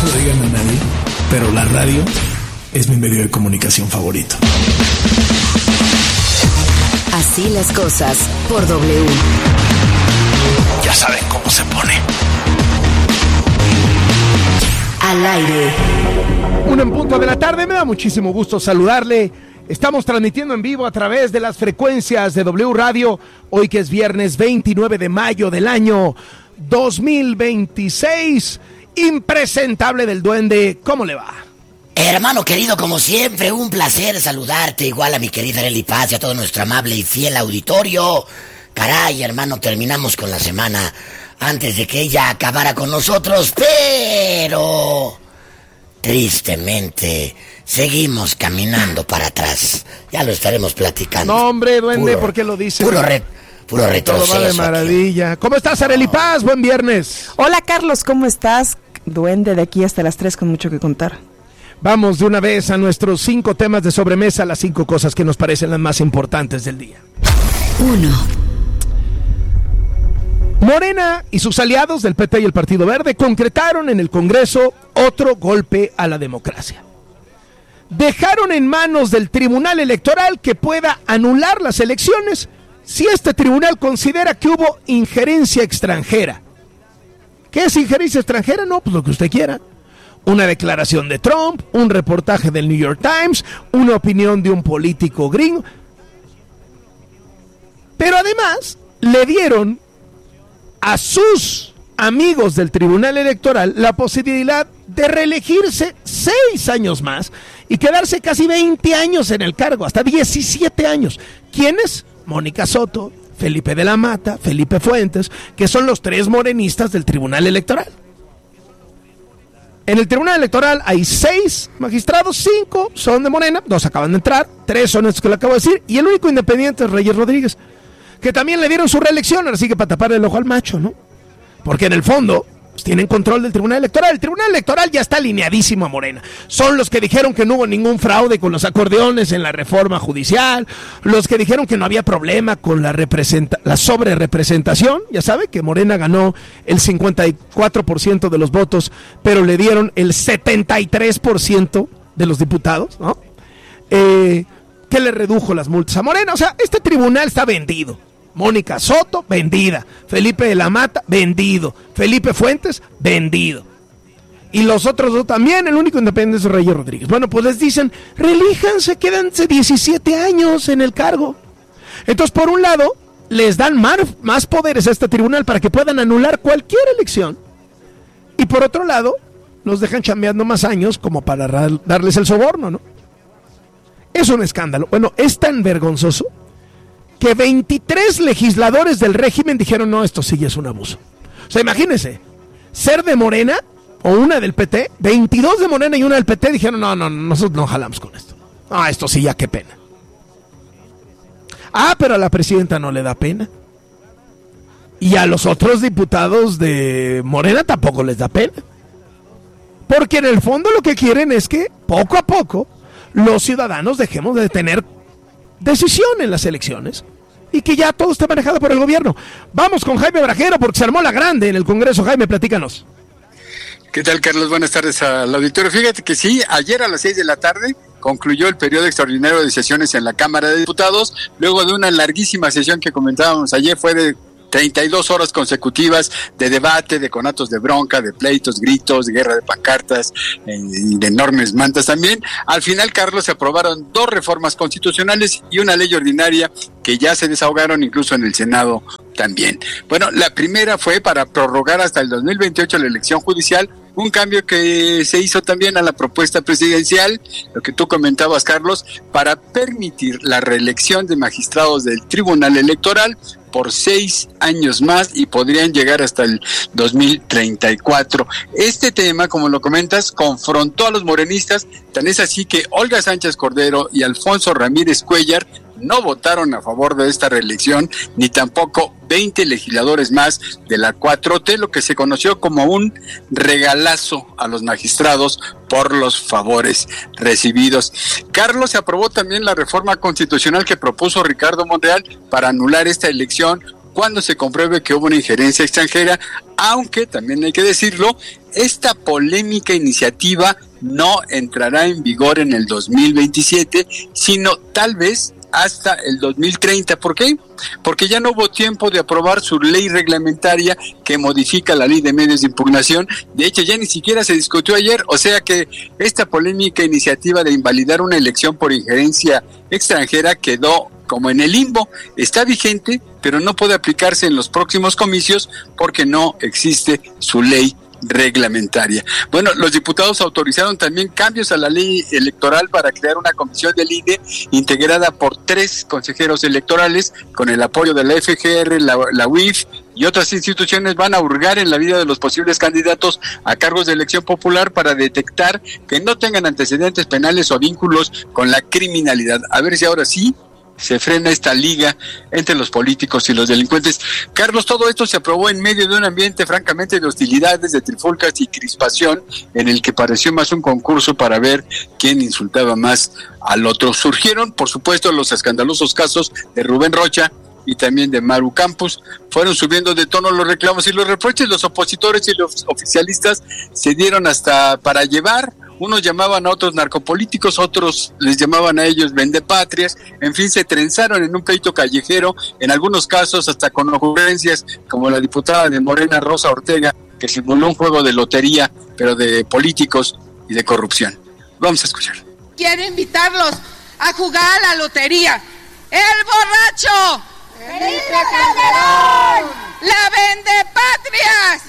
se lo digan a nadie, pero la radio es mi medio de comunicación favorito. Así las cosas por W. Ya saben cómo se pone. Al aire. 1:00 p.m, me da muchísimo gusto saludarle. Estamos transmitiendo en vivo a través de las frecuencias de W Radio, hoy que es viernes 29 de mayo del año 2026. Impresentable del Duende, ¿cómo le va? Hermano querido, como siempre, un placer saludarte, igual a mi querida Arely Paz y a todo nuestro amable y fiel auditorio. Caray, hermano, terminamos con la semana antes de que ella acabara con nosotros, pero tristemente seguimos caminando para atrás. Ya lo estaremos platicando. No, hombre, Duende, ¿por qué lo dice? Puro retroceso. Todo va de maravilla. Aquí. ¿Cómo estás, Arely Paz? Buen viernes. Hola, Carlos, ¿cómo estás? Duende, de aquí hasta las 3 con mucho que contar. Vamos de una vez a nuestros 5 temas de sobremesa, las 5 cosas que nos parecen las más importantes del día. 1. Morena y sus aliados del PT y el Partido Verde concretaron en el Congreso otro golpe a la democracia. Dejaron en manos del Tribunal Electoral que pueda anular las elecciones si este tribunal considera que hubo injerencia extranjera. ¿Qué es injerencia extranjera? No, pues lo que usted quiera. Una declaración de Trump, un reportaje del New York Times, una opinión de un político gringo. Pero además le dieron a sus amigos del Tribunal Electoral la posibilidad de reelegirse 6 años más y quedarse casi 20 años en el cargo, hasta 17 años. ¿Quiénes? Mónica Soto, Felipe de la Mata, Felipe Fuentes, que son los 3 morenistas del Tribunal Electoral. En el Tribunal Electoral hay 6 magistrados, 5 son de Morena, 2 acaban de entrar, 3 son estos que le acabo de decir, y el único independiente es Reyes Rodríguez, que también le dieron su reelección, ahora sí que para tapar el ojo al macho, ¿no? Porque en el fondo pues, tienen control del Tribunal Electoral. El Tribunal Electoral ya está alineadísimo a Morena. Son los que dijeron que no hubo ningún fraude con los acordeones en la reforma judicial, los que dijeron que no había problema con la sobrerepresentación. Ya sabe que Morena ganó el 54% de los votos, pero le dieron el 73% de los diputados, ¿no? Que le redujo las multas a Morena. O sea, este tribunal está vendido. Mónica Soto, vendida. Felipe de la Mata, vendido. Felipe Fuentes, vendido. Y los otros 2 también, el único independiente es Reyes Rodríguez. Bueno, pues les dicen, relíjanse, quédense 17 años en el cargo. Entonces, por un lado, les dan más poderes a este tribunal para que puedan anular cualquier elección. Y por otro lado, los dejan chambeando más años como para darles el soborno, ¿no? Es un escándalo. Bueno, es tan vergonzoso que 23 legisladores del régimen dijeron, no, esto sí es un abuso. O sea, imagínense, ser de Morena o una del PT, 22 de Morena y una del PT dijeron, no, nosotros no jalamos con esto. Ah, esto sí, ya qué pena. Ah, pero a la presidenta no le da pena. Y a los otros diputados de Morena tampoco les da pena. Porque en el fondo lo que quieren es que, poco a poco, los ciudadanos dejemos de tener decisión en las elecciones y que ya todo esté manejado por el gobierno. Vamos con Jaime Brajero porque se armó la grande en el Congreso. Jaime, platícanos. ¿Qué tal, Carlos? Buenas tardes al auditorio. Fíjate que sí, ayer a las 6 de la tarde concluyó el periodo extraordinario de sesiones en la Cámara de Diputados, luego de una larguísima sesión que comentábamos ayer, fue de 32 horas consecutivas de debate, de conatos de bronca, de pleitos, gritos, de guerra de pancartas, y de enormes mantas también. Al final, Carlos, se aprobaron 2 reformas constitucionales y una ley ordinaria que ya se desahogaron incluso en el Senado también. Bueno, la primera fue para prorrogar hasta el 2028 la elección judicial, un cambio que se hizo también a la propuesta presidencial, lo que tú comentabas, Carlos, para permitir la reelección de magistrados del Tribunal Electoral por 6 años más y podrían llegar hasta el 2034. Este tema, como lo comentas, confrontó a los morenistas, tan es así que Olga Sánchez Cordero y Alfonso Ramírez Cuellar no votaron a favor de esta reelección, ni tampoco 20 legisladores más de la 4T, lo que se conoció como un regalazo a los magistrados por los favores recibidos. Carlos, se aprobó también la reforma constitucional que propuso Ricardo Monreal para anular esta elección cuando se compruebe que hubo una injerencia extranjera, aunque también hay que decirlo, esta polémica iniciativa no entrará en vigor en el 2027, sino tal vez hasta el 2030. ¿Por qué? Porque ya no hubo tiempo de aprobar su ley reglamentaria que modifica la ley de medios de impugnación. De hecho, ya ni siquiera se discutió ayer, o sea que esta polémica iniciativa de invalidar una elección por injerencia extranjera quedó como en el limbo. Está vigente, pero no puede aplicarse en los próximos comicios porque no existe su ley reglamentaria. Bueno, los diputados autorizaron también cambios a la ley electoral para crear una comisión del INE integrada por 3 consejeros electorales con el apoyo de la FGR, la UIF y otras instituciones. Van a hurgar en la vida de los posibles candidatos a cargos de elección popular para detectar que no tengan antecedentes penales o vínculos con la criminalidad. A ver si ahora sí se frena esta liga entre los políticos y los delincuentes. Carlos, todo esto se aprobó en medio de un ambiente francamente de hostilidades, de trifulcas y crispación, en el que pareció más un concurso para ver quién insultaba más al otro. Surgieron, por supuesto, los escandalosos casos de Rubén Rocha y también de Maru Campos. Fueron subiendo de tono los reclamos y los reproches. Los opositores y los oficialistas se dieron hasta para llevar. Unos llamaban a otros narcopolíticos, otros les llamaban a ellos vendepatrias. En fin, se trenzaron en un pleito callejero, en algunos casos hasta con ocurrencias como la diputada de Morena, Rosa Ortega, que simuló un juego de lotería, pero de políticos y de corrupción. Vamos a escuchar. Quiero invitarlos a jugar a la lotería. ¡El borracho! ¡Felipe Calderón! ¡La vendepatrias!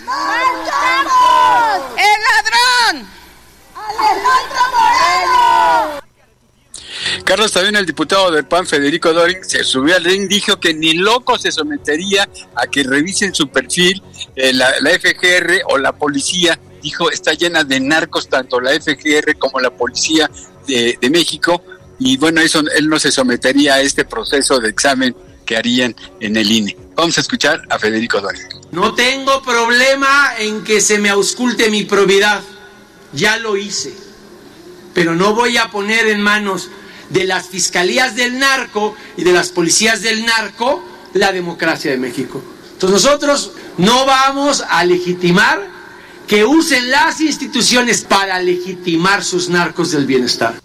¡Marcamos! ¡El ladrón! ¡Alejandro Moreno! Carlos, también el diputado del PAN, Federico Doring, se subió al ring, dijo que ni loco se sometería a que revisen su perfil. La FGR o la policía, dijo, está llena de narcos, tanto la FGR como la policía de México, y bueno, eso él no se sometería a este proceso de examen que harían en el INE. Vamos a escuchar a Federico Doring. No tengo problema en que se me ausculte mi probidad. Ya lo hice, pero no voy a poner en manos de las fiscalías del narco y de las policías del narco la democracia de México. Entonces nosotros no vamos a legitimar que usen las instituciones para legitimar sus narcos del bienestar.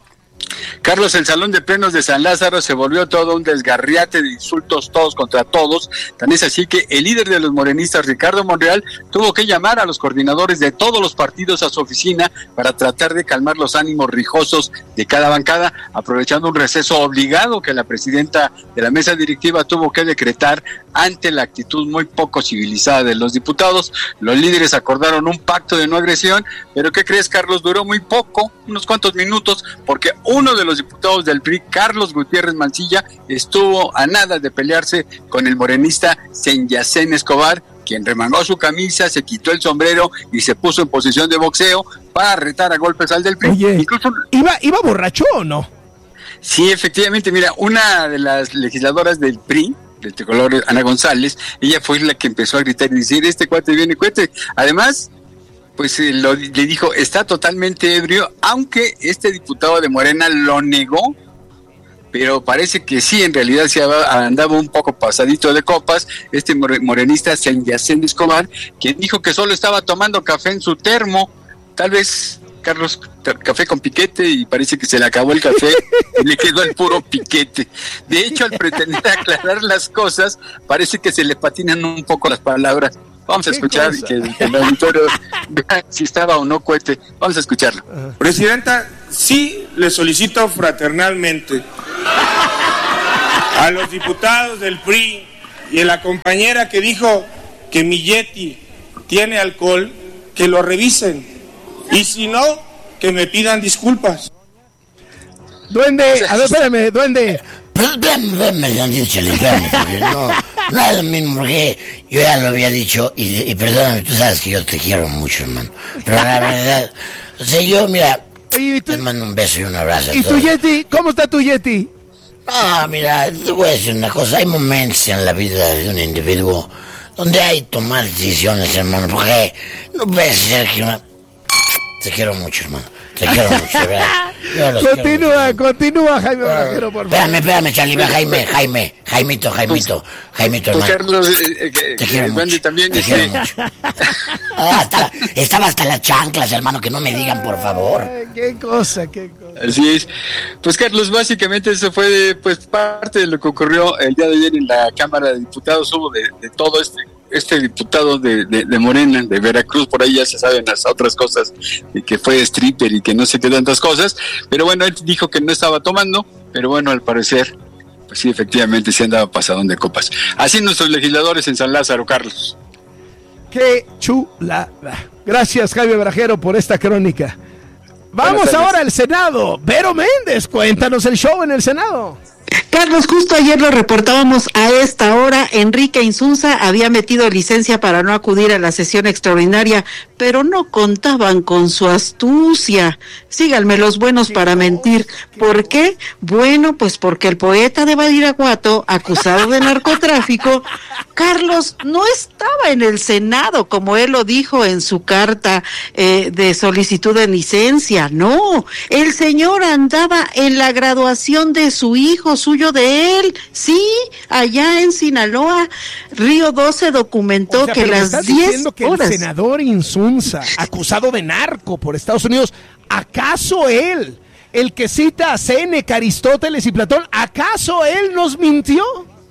Carlos, el Salón de Plenos de San Lázaro se volvió todo un desgarriate de insultos todos contra todos. Tan es así que el líder de los morenistas, Ricardo Monreal, tuvo que llamar a los coordinadores de todos los partidos a su oficina para tratar de calmar los ánimos rijosos de cada bancada, aprovechando un receso obligado que la presidenta de la mesa directiva tuvo que decretar ante la actitud muy poco civilizada de los diputados. Los líderes acordaron un pacto de no agresión, pero ¿qué crees, Carlos? Duró muy poco, unos cuantos minutos, porque uno de los diputados del PRI, Carlos Gutiérrez Mancilla, estuvo a nada de pelearse con el morenista Senyacén Escobar, quien remangó su camisa, se quitó el sombrero y se puso en posición de boxeo para retar a golpes al del PRI. Oye, incluso ¿iba borracho o no? Sí, efectivamente, mira, una de las legisladoras del PRI, del tricolor, Ana González, ella fue la que empezó a gritar y decir, este cuate viene cuate. Además, pues le dijo, está totalmente ebrio, aunque este diputado de Morena lo negó, pero parece que sí, en realidad se andaba un poco pasadito de copas, este morenista Senyacén Escobar, quien dijo que solo estaba tomando café en su termo, tal vez, Carlos, café con piquete, y parece que se le acabó el café y le quedó el puro piquete. De hecho, al pretender aclarar las cosas, parece que se le patinan un poco las palabras. Vamos a escuchar que el auditorio vea si estaba o no cohete. Vamos a escucharlo. Presidenta, sí le solicito fraternalmente a los diputados del PRI y a la compañera que dijo que mi Yeti tiene alcohol, que lo revisen. Y si no, que me pidan disculpas. Duende, a ver, espérame, duende. No es lo mismo, porque yo ya lo había dicho y perdóname, tú sabes que yo te quiero mucho, hermano. Pero la verdad, o sea, yo, mira, te mando un beso y un abrazo. ¿Y tu Yeti? ¿Cómo está tu Yeti? Ah, mira, te voy a decir una cosa, hay momentos en la vida de un individuo donde hay que tomar decisiones, hermano, porque no puede ser que Te quiero mucho, hermano. Te quiero mucho, ¿verdad? Continúa, Jaime Brajero, por favor. Espérame, Charlie, Jaimito, hermano. Carlos, te quiero mucho. También te quiero mucho. Estaba hasta las chanclas, hermano, que no me digan, por favor. Qué cosa. Así es. Pues, Carlos, básicamente eso fue parte de lo que ocurrió el día de ayer en la Cámara de Diputados. Hubo de todo este diputado de Morena, de Veracruz, por ahí ya se saben las otras cosas, y que fue stripper y que no sé qué tantas cosas, pero bueno, él dijo que no estaba tomando, pero bueno, al parecer, pues sí, efectivamente, se andaba pasadón de copas. Así nuestros legisladores en San Lázaro, Carlos. ¡Qué chulada! Gracias, Jaime Brajero, por esta crónica. Vamos ahora al Senado. Vero Méndez, cuéntanos el show en el Senado. Carlos, justo ayer lo reportábamos a esta hora. Enrique Insunza había metido licencia para no acudir a la sesión extraordinaria, pero no contaban con su astucia. Síganme los buenos para mentir. ¿Por qué? Bueno, pues porque el poeta de Badiraguato, acusado de narcotráfico, Carlos, no estaba en el Senado, como él lo dijo en su carta de solicitud de licencia. No, el señor andaba en la graduación de su hijo, suyo de él, sí, allá en Sinaloa. Río 12 documentó que las 10 que horas... el senador Insunza, acusado de narco por Estados Unidos, ¿acaso él, el que cita a Séneca, Aristóteles y Platón, ¿acaso él nos mintió?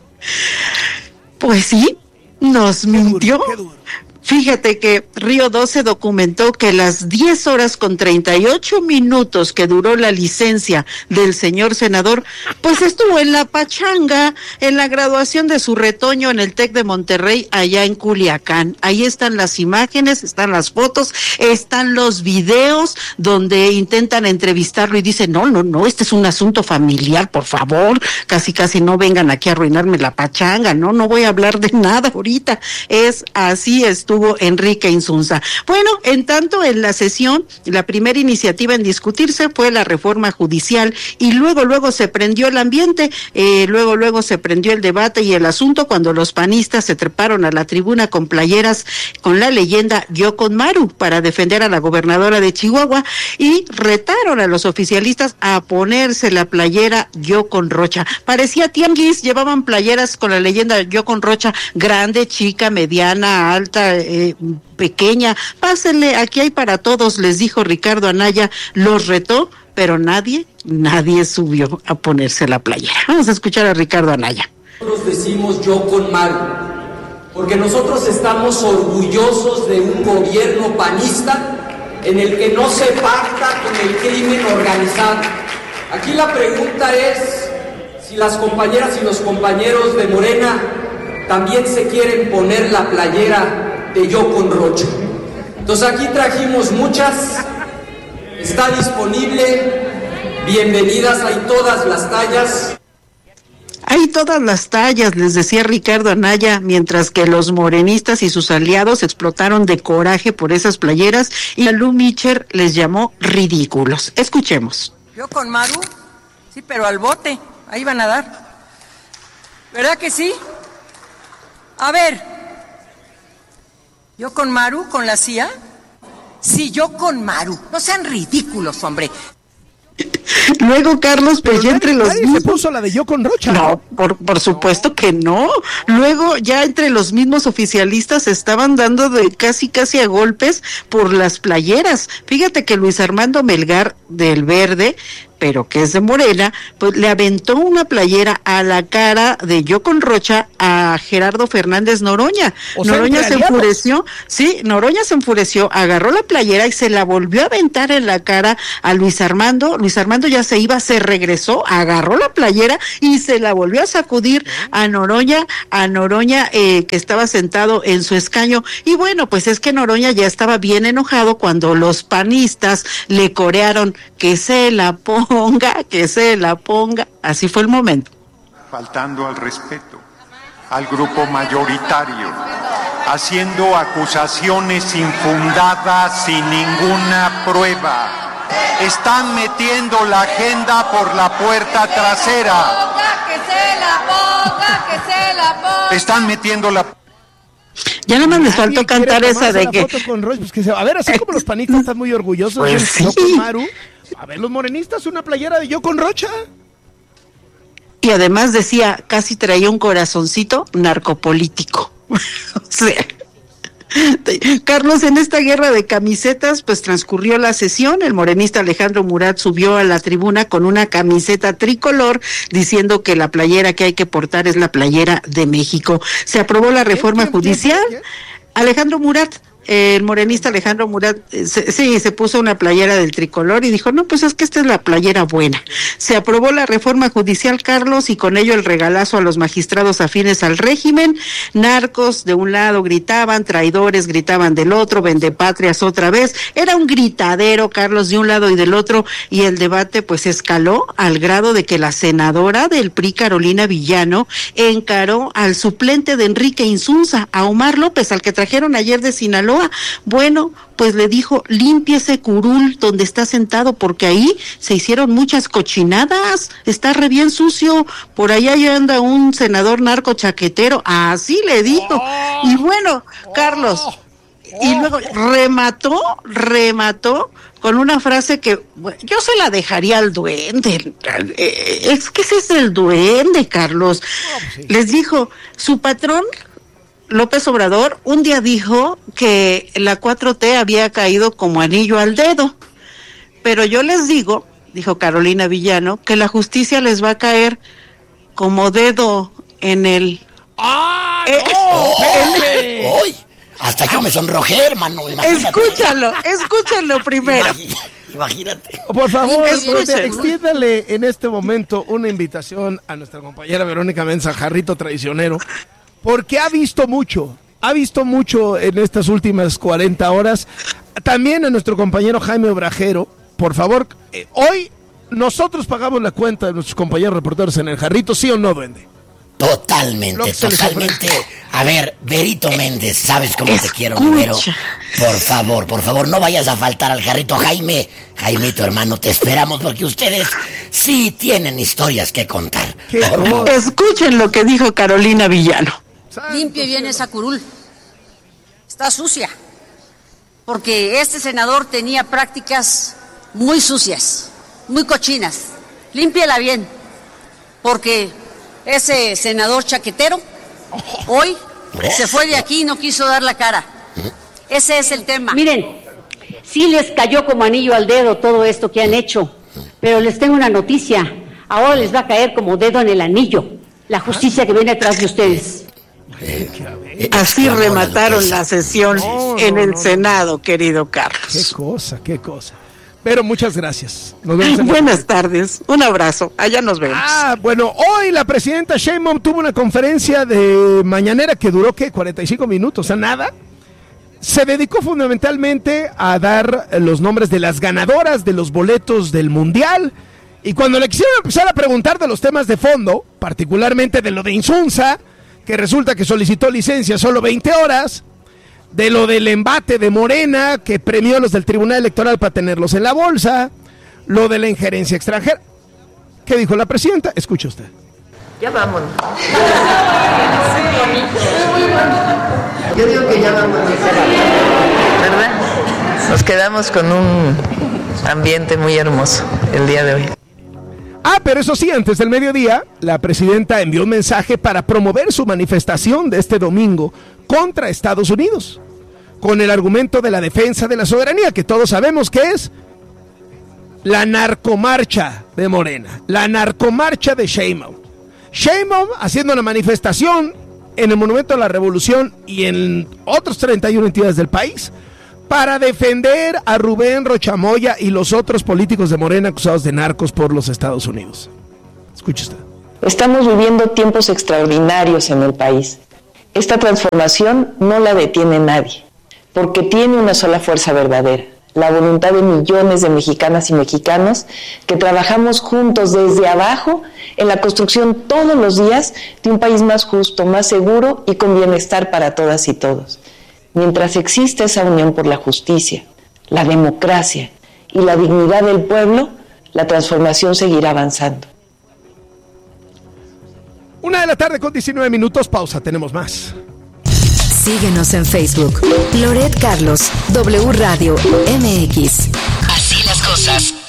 Pues sí, nos mintió. Qué duro. Fíjate que Río 12 documentó que las 10 horas con 38 minutos que duró la licencia del señor senador, pues estuvo en la pachanga, en la graduación de su retoño en el TEC de Monterrey, allá en Culiacán. Ahí están las imágenes, están las fotos, están los videos donde intentan entrevistarlo y dicen, no, este es un asunto familiar, por favor, casi no vengan aquí a arruinarme la pachanga, no voy a hablar de nada ahorita. Así estuvo Enrique Insunza. Bueno, en tanto en la sesión, la primera iniciativa en discutirse fue la reforma judicial y luego se prendió el ambiente, luego se prendió el debate y el asunto cuando los panistas se treparon a la tribuna con playeras con la leyenda Yo con Maru para defender a la gobernadora de Chihuahua y retaron a los oficialistas a ponerse la playera Yo con Rocha. Parecía tianguis, llevaban playeras con la leyenda Yo con Rocha, grande, chica, mediana, alta, pequeña, pásenle, aquí hay para todos, les dijo Ricardo Anaya, los retó, pero nadie subió a ponerse la playera. Vamos a escuchar a Ricardo Anaya. Nosotros decimos Yo con Maru, porque nosotros estamos orgullosos de un gobierno panista en el que no se pacta con el crimen organizado. Aquí la pregunta es si las compañeras y los compañeros de Morena también se quieren poner la playera de Yo con Rocha. Entonces aquí trajimos muchas, está disponible, bienvenidas, hay todas las tallas. Hay todas las tallas, les decía Ricardo Anaya, mientras que los morenistas y sus aliados explotaron de coraje por esas playeras y a Lu Mitcher les llamó ridículos. Escuchemos. Yo con Maru, sí, pero al bote, ahí van a dar. ¿Verdad que sí? A ver, ¿yo con Maru, con la CIA? Sí, yo con Maru. No sean ridículos, hombre. Luego, Carlos, pues ya entre los mismos... se puso la de Yo con Rocha. No, por supuesto que no. Luego, ya entre los mismos oficialistas estaban dando de casi a golpes por las playeras. Fíjate que Luis Armando Melgar del Verde, pero que es de Morena, pues le aventó una playera a la cara de Yo con Rocha a Gerardo Fernández Noroña. Noroña se enfureció, Noroña se enfureció, agarró la playera y se la volvió a aventar en la cara a Luis Armando. Luis Armando ya se regresó, agarró la playera y se la volvió a sacudir a Noroña, que estaba sentado en su escaño. Y bueno, pues es que Noroña ya estaba bien enojado cuando los panistas le corearon que se la ponga, así fue el momento. Faltando al respeto al grupo mayoritario, haciendo acusaciones infundadas sin ninguna prueba. Están metiendo la agenda por la puerta trasera. Que se la ponga. Están metiendo la... Ya nada más les faltó cantar esa de que... Con Royce, pues a ver, así como los panistas están muy orgullosos pues de yo con Maru, a ver, los morenistas, una playera de yo con Rocha. Y además decía, casi traía un corazoncito narcopolítico. O sea... Carlos, en esta guerra de camisetas, pues transcurrió la sesión. El morenista Alejandro Murat subió a la tribuna con una camiseta tricolor diciendo que la playera que hay que portar es la playera de México. Se aprobó la reforma judicial. Alejandro Murat, el morenista Alejandro Murat, se puso una playera del tricolor y dijo, no, pues es que esta es la playera buena. Se aprobó la reforma judicial, Carlos, y con ello el regalazo a los magistrados afines al régimen. Narcos de un lado gritaban, traidores gritaban del otro, vendepatrias otra vez. Era un gritadero, Carlos, de un lado y del otro, y el debate pues escaló al grado de que la senadora del PRI, Carolina Villano, encaró al suplente de Enrique Insunza, a Omar López, al que trajeron ayer de Sinaloa. Bueno, pues le dijo, limpie ese curul donde está sentado, porque ahí se hicieron muchas cochinadas, está re bien sucio, por allá ya anda un senador narco chaquetero, así le dijo. Y bueno, Carlos, y luego remató con una frase que yo se la dejaría al duende. Es que ese es el duende, Carlos. Les dijo, su patrón López Obrador un día dijo que la 4T había caído como anillo al dedo, pero yo les digo, dijo Carolina Villano, que la justicia les va a caer como dedo en el... ¡Ah! ¡Uy! Hasta yo me sonrojé, hermano. Escúchalo primero. Imagínate. Por favor, extiéndale en este momento una invitación a nuestra compañera Verónica Mensa, Jarrito Traicionero, porque ha visto mucho en estas últimas 40 horas. También a nuestro compañero Jaime Obrajero, por favor, hoy nosotros pagamos la cuenta de nuestros compañeros reporteros en el Jarrito, ¿sí o no, duende? Totalmente. A ver, Verito Méndez, ¿sabes cómo te quiero, Vero? Por favor, no vayas a faltar al Jarrito. Jaimito, hermano, te esperamos porque ustedes sí tienen historias que contar. Escuchen lo que dijo Carolina Villano. Limpie bien esa curul. Está sucia. Porque este senador tenía prácticas muy sucias, muy cochinas. Límpiela bien. Porque ese senador chaquetero hoy se fue de aquí y no quiso dar la cara. Ese es el tema. Miren, sí les cayó como anillo al dedo todo esto que han hecho, pero les tengo una noticia. Ahora les va a caer como dedo en el anillo la justicia que viene atrás de ustedes. Así remataron la sesión en el Senado, querido Carlos. Qué cosa. Pero muchas gracias. Nos vemos Buenas tardes. Un abrazo. Allá nos vemos. Bueno, hoy la presidenta Sheinbaum tuvo una conferencia de mañanera que duró, 45 minutos, o sea, nada. Se dedicó fundamentalmente a dar los nombres de las ganadoras de los boletos del Mundial. Y cuando le quisieron empezar a preguntar de los temas de fondo, particularmente de lo de Insunza, que resulta que solicitó licencia solo 20 horas, de lo del embate de Morena, que premió a los del Tribunal Electoral para tenerlos en la bolsa, lo de la injerencia extranjera. ¿Qué dijo la presidenta? Escuche usted. Ya vámonos. Yo digo que ya vámonos, ¿verdad? Nos quedamos con un ambiente muy hermoso el día de hoy. Pero eso sí, antes del mediodía, la presidenta envió un mensaje para promover su manifestación de este domingo contra Estados Unidos, con el argumento de la defensa de la soberanía, que todos sabemos que es la narcomarcha de Morena, la narcomarcha de Sheinbaum. Sheinbaum haciendo una manifestación en el Monumento a la Revolución y en otros 31 entidades del país para defender a Rubén Rochamoya y los otros políticos de Morena acusados de narcos por los Estados Unidos. Escuche usted. Estamos viviendo tiempos extraordinarios en el país. Esta transformación no la detiene nadie, porque tiene una sola fuerza verdadera, la voluntad de millones de mexicanas y mexicanos que trabajamos juntos desde abajo en la construcción todos los días de un país más justo, más seguro y con bienestar para todas y todos. Mientras exista esa unión por la justicia, la democracia y la dignidad del pueblo, la transformación seguirá avanzando. 1:19 p.m, pausa, tenemos más. Síguenos en Facebook. Loret Carlos, W Radio MX. Así las cosas.